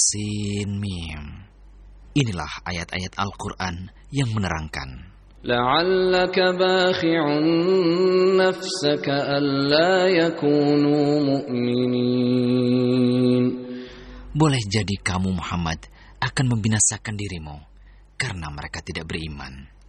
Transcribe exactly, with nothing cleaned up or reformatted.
Sin Mim. Inilah ayat-ayat Al-Quran yang menerangkan. La'allaka bakhi'un nafsaka alla yakunu mu'minin. Boleh jadi kamu Muhammad akan membinasakan dirimu karena mereka tidak beriman.